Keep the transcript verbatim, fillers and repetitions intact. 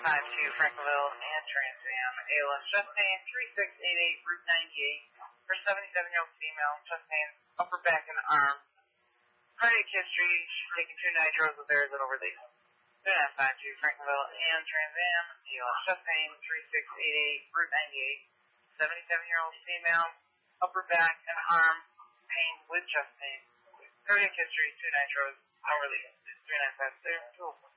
five two, Franklinville and Trans Am. A L S chest pain, three six eight eight, Route ninety-eight. For seventy-seven-year-old female, chest pain, upper back and arm. Cardiac history, she's taking two nitros with Arizona release. two nine five two, Franklinville and Trans Am. A L S chest pain, three six eight eight, Route ninety-eight. seventy-seven-year-old female, upper back and arm pain with chest pain. Cardiac history, two nitros, no release. three nine five two.